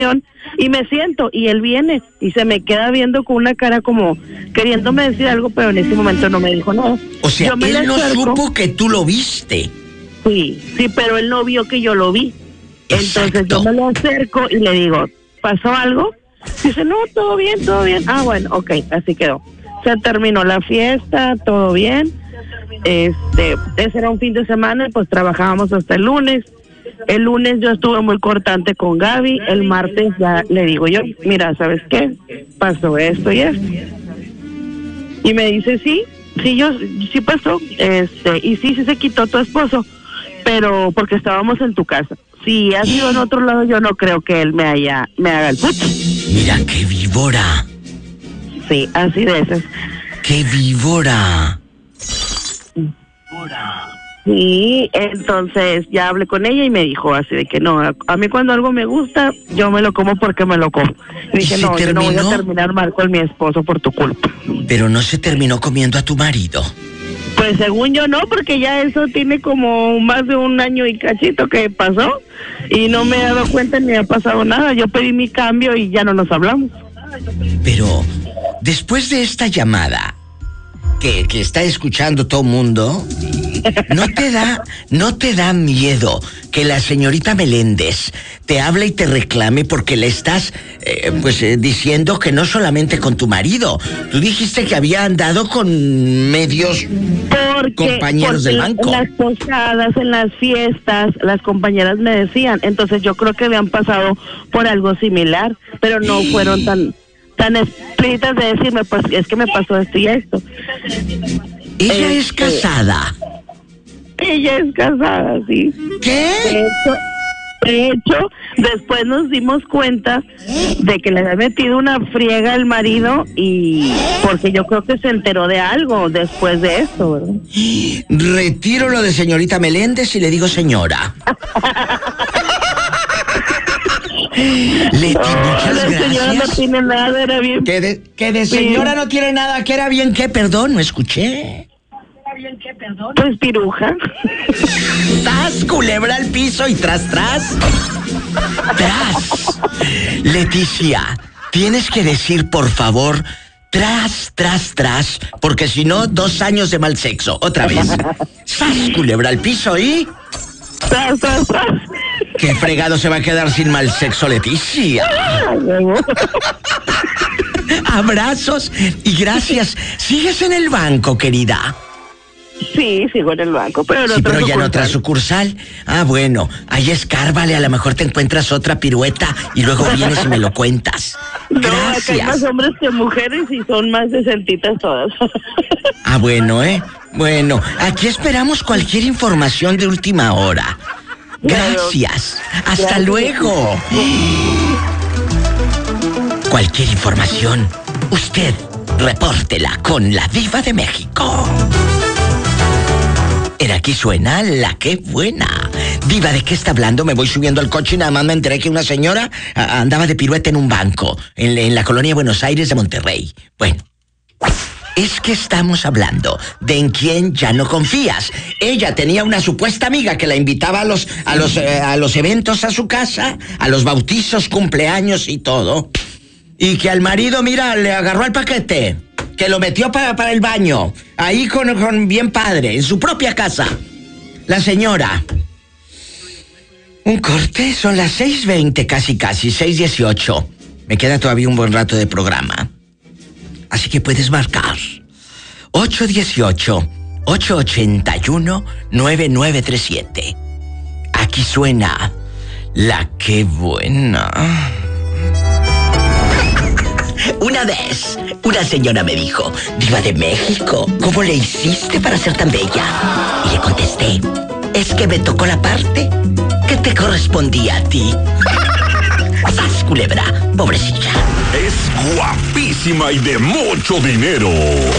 y me siento y él viene y se me queda viendo con una cara como queriéndome decir algo, pero en ese momento no me dijo nada. O sea, yo él no supo que tú lo viste. Sí, pero él no vio que yo lo vi. Exacto. Entonces yo me lo acerco y le digo, ¿pasó algo? Dice, no, todo bien. Ah, bueno, ok, así quedó. Se terminó la fiesta, todo bien. Ese era un fin de semana, pues trabajábamos hasta el lunes. El lunes yo estuve muy cortante con Gaby. El martes ya le digo yo, mira, ¿sabes qué? Pasó esto y esto. Y me dice, sí pasó. Y sí se quitó tu esposo, pero porque estábamos en tu casa. Si ha sido en otro lado, yo no creo que él me haga el pucho. Mira, qué víbora. Sí, así de esas. ¡Qué víbora! Sí, entonces ya hablé con ella y me dijo así de que no, a mí cuando algo me gusta, yo me lo como porque me lo como. Y dije, no, yo no voy a terminar mal con mi esposo por tu culpa. Pero no se terminó comiendo a tu marido. Pues según yo no, porque ya eso tiene como más de un año y cachito que pasó y no me he dado cuenta ni ha pasado nada. Yo pedí mi cambio y ya no nos hablamos. Pero después de esta llamada que está escuchando todo mundo, ¿no te da miedo que la señorita Meléndez te hable y te reclame porque le estás diciendo que no solamente con tu marido? Tú dijiste que había andado con medios compañeros del banco. En las posadas, en las fiestas, las compañeras me decían, entonces yo creo que habían pasado por algo similar, pero no fueron tan explícitas de decirme, pues es que me pasó esto y esto. ¿Ella es casada? Ella es casada, sí. ¿Qué? De hecho, después nos dimos cuenta de que le había metido una friega al marido y porque yo creo que se enteró de algo después de eso, ¿verdad? Retiro lo de señorita Meléndez y le digo señora. Leti, muchas gracias. Señora no tiene nada, era bien. Que de señora no tiene nada, que era bien que, perdón, no escuché. Pues piruja. ¡Tas, culebra al piso y tras! Leticia, tienes que decir, por favor, tras, porque si no, 2 años de mal sexo. Otra vez. ¡Sas, culebra al piso y... Tras. ¿Qué fregado se va a quedar sin mal sexo, Leticia? Abrazos y gracias. ¿Sigues en el banco, querida? Sí, sigo en el banco, pero sí, pero ya en otra sucursal. Ah, bueno, ahí escárvale, a lo mejor te encuentras otra pirueta y luego vienes y me lo cuentas. Gracias. No, acá hay más hombres que mujeres y son más decentitas todas. Ah, bueno, Bueno, aquí esperamos cualquier información de última hora. Gracias. Hasta luego. Cualquier información, usted repórtela con la Diva de México. En Aquí Suena La Que Buena. Diva, ¿de qué está hablando? Me voy subiendo al coche y nada más me enteré que una señora andaba de pirueta en un banco en la colonia Buenos Aires de Monterrey. Bueno, es que estamos hablando de en quién ya no confías. Ella tenía una supuesta amiga que la invitaba a los eventos a su casa, a los bautizos, cumpleaños y todo. Y que al marido, mira, le agarró el paquete, que lo metió para el baño, ahí con bien padre, en su propia casa. La señora. Un corte, son las 6:20, casi, 6:18. Me queda todavía un buen rato de programa. Así que puedes marcar 818-881-9937. Aquí suena La Que Buena. Una vez, una señora me dijo, Diva de México, ¿cómo le hiciste para ser tan bella? Y le contesté, es que me tocó la parte que te correspondía a ti. ¡Sas, culebra! Pobrecilla. Es guapísima y de mucho dinero.